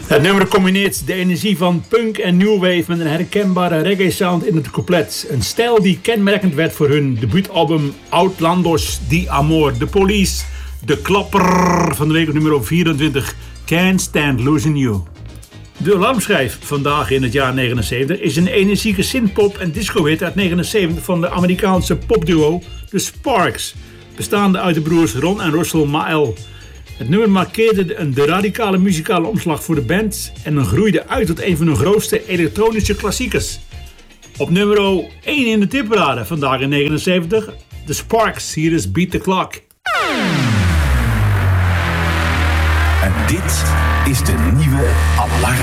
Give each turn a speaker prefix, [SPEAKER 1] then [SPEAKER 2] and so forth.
[SPEAKER 1] Het nummer combineert de energie van punk en new wave met een herkenbare reggae sound in het couplet. Een stijl die kenmerkend werd voor hun debuutalbum Outlandos di Amor. The Police, de klapper van de week nummer 24, Can't Stand Losing You. De alarmschijf vandaag in het jaar 79 is een energieke synthpop en disco-hit uit 79 van de Amerikaanse popduo The Sparks, bestaande uit de broers Ron en Russell Mael. Het nummer markeerde de radicale muzikale omslag voor de band en groeide uit tot een van hun grootste elektronische klassiekers. Op nummer 1 in de tipparade vandaag in 79, The Sparks, hier is Beat the Clock.
[SPEAKER 2] En dit is de nieuwe Alarm.